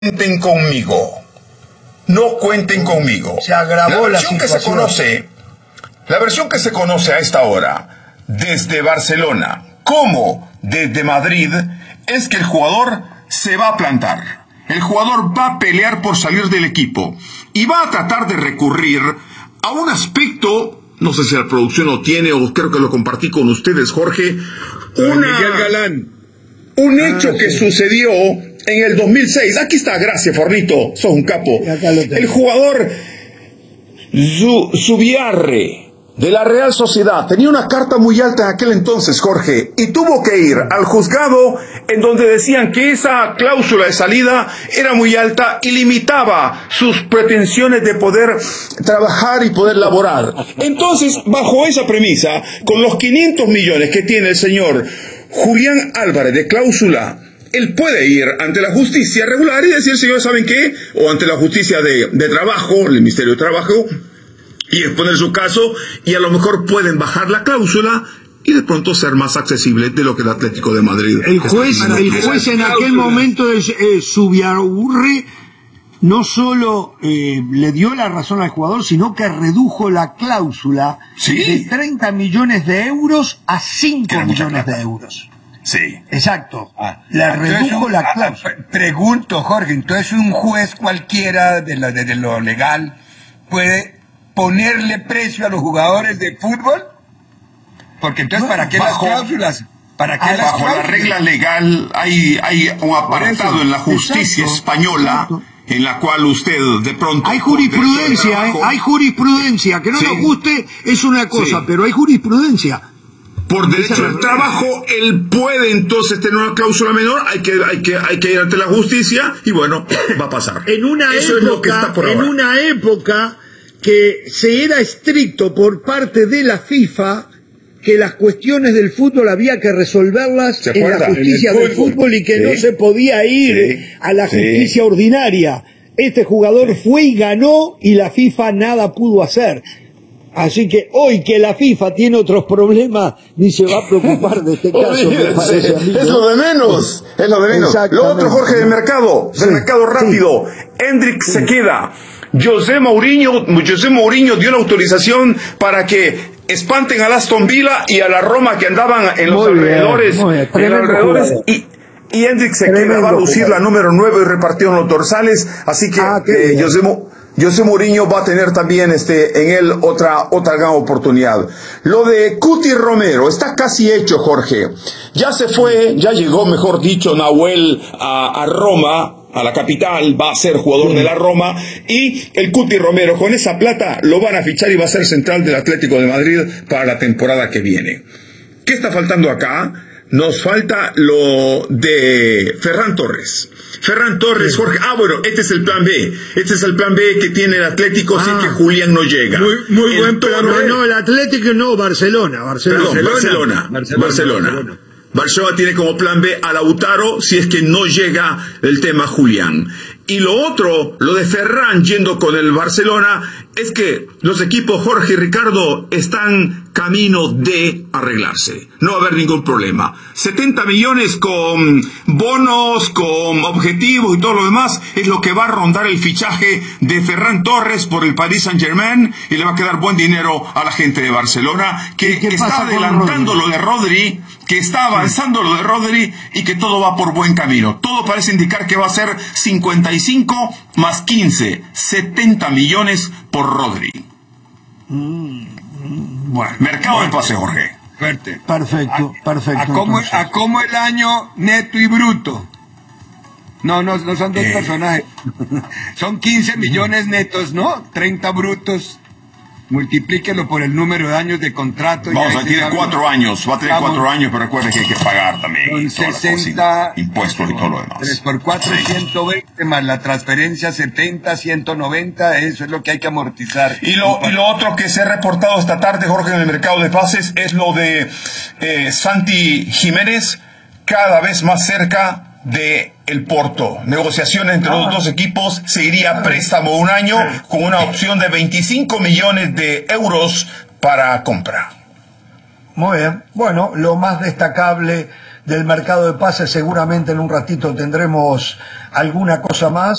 cuenten conmigo. No cuenten conmigo. Se agravó la versión la versión que se conoce a esta hora, desde Barcelona como desde Madrid, es que el jugador se va a plantar. El jugador va a pelear por salir del equipo y va a tratar de recurrir a un aspecto, no sé si la producción lo tiene o creo que lo compartí con ustedes, Jorge, Miguel Galán. Un hecho que sucedió en el 2006. Aquí está, gracias, Fornito, sos un capo. El jugador Zubiarre de la Real Sociedad tenía una carta muy alta en aquel entonces, Jorge, y tuvo que ir al juzgado en donde decían que esa cláusula de salida era muy alta y limitaba sus pretensiones de poder trabajar y poder laborar. Entonces, bajo esa premisa, con los 500 millones que tiene el señor Julián Álvarez de cláusula, él puede ir ante la justicia regular y decir, señor, ¿saben qué? O ante la justicia de trabajo, el Ministerio de Trabajo, y exponer su caso, y a lo mejor pueden bajar la cláusula y de pronto ser más accesible de lo que el Atlético de Madrid. El juez en aquel momento de Zubiarre no solo le dio la razón al jugador, sino que redujo la cláusula de 30 millones de euros a 5 millones de euros. Sí. Exacto. Le redujo la cláusula. Pregunto, Jorge, entonces un juez cualquiera de lo legal puede ponerle precio a los jugadores de fútbol, porque entonces ¿para qué las cláusulas? ¿Para qué las bajo la regla legal hay un apartado en la justicia española en la cual usted de pronto hay jurisprudencia que no nos guste es una cosa, pero hay jurisprudencia. Por derecho del trabajo, él puede entonces tener una cláusula menor, hay que ir ante la justicia y bueno, va a pasar. En una época que se era estricto por parte de la FIFA que las cuestiones del fútbol había que resolverlas en la justicia del fútbol y que no se podía ir a la justicia ordinaria. Este jugador fue y ganó y la FIFA nada pudo hacer. Así que hoy que la FIFA tiene otros problemas, ni se va a preocupar de este caso, me parece a mí, ¿no? Es lo de menos, es lo de menos. Lo otro, Jorge, del mercado rápido. Hendrik se queda. José Mourinho dio la autorización para que espanten al Aston Villa y a la Roma que andaban en los alrededores. Y Hendrik se queda, va a lucir la número 9 y repartido en los dorsales. Así que José Mourinho va a tener también en él otra gran oportunidad. Lo de Cuti Romero está casi hecho, Jorge. Ya se fue, ya llegó, mejor dicho, Nahuel a Roma, a la capital, va a ser jugador de la Roma, y el Cuti Romero con esa plata lo van a fichar y va a ser central del Atlético de Madrid para la temporada que viene. ¿Qué está faltando acá? Nos falta lo de Ferran Torres. Ferran Torres, Jorge. Bueno, este es el plan B. Este es el plan B que tiene el Atlético si es que Julián no llega. Muy buen plan. No, el Atlético no, Barcelona. Barcelona tiene como plan B a Lautaro si es que no llega el tema Julián. Y lo otro, lo de Ferran yendo con el Barcelona, es que los equipos Jorge y Ricardo están camino de arreglarse. No va a haber ningún problema. 70 millones con bonos, con objetivos y todo lo demás es lo que va a rondar el fichaje de Ferran Torres por el Paris Saint-Germain y le va a quedar buen dinero a la gente de Barcelona que está adelantando lo de Rodri, que está avanzando lo de Rodri y que todo va por buen camino. Todo parece indicar que va a ser 55 más 15, 70 millones por Rodri. Bueno, mercado de pase, Jorge. Fuerte. Perfecto. ¿A cómo el año neto y bruto? No son dos personajes. Son 15 millones netos, ¿no? 30 brutos. Multiplíquelo por el número de años de contrato. Vamos, a tener 4 años. Va a tener 4 años, pero recuerde que hay que pagar también. Con 60 impuestos y todo lo demás. 3 por 4, 120, más la transferencia 70, 190. Eso es lo que hay que amortizar. Y lo otro que se ha reportado esta tarde, Jorge, en el mercado de pases es lo de Santi Jiménez, cada vez más cerca de el Porto. Negociaciones entre los dos equipos, se iría a préstamo 1 año con una opción de 25 millones de euros para compra. Muy bien. Bueno, lo más destacable del mercado de pases. Seguramente en un ratito tendremos alguna cosa más.